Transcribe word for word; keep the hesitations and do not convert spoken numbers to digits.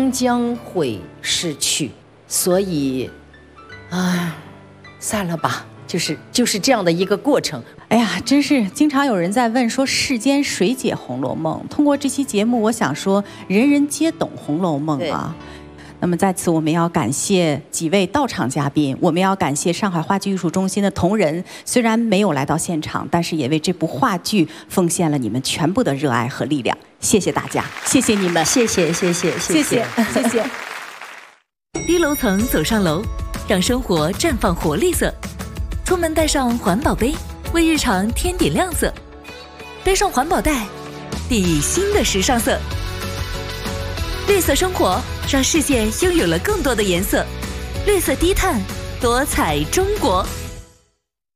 终将会失去。所以，啊，算了吧，就是就是这样的一个过程。 哎呀，真是经常有人在问说世间谁解《红楼梦》？通过这期节目，我想说人人皆懂《红楼梦》啊。那么在此，我们要感谢几位到场嘉宾，我们要感谢上海话剧艺术中心的同仁，虽然没有来到现场，但是也为这部话剧奉献了你们全部的热爱和力量。谢谢大家，谢谢你们， 谢谢谢谢谢谢谢谢。 低楼层走上楼，让生活绽放活力色。出门带上环保杯，为日常添点亮色。背上环保袋，砥砺新的时尚色。绿色生活，让世界拥有了更多的颜色。绿色低碳，多彩中国。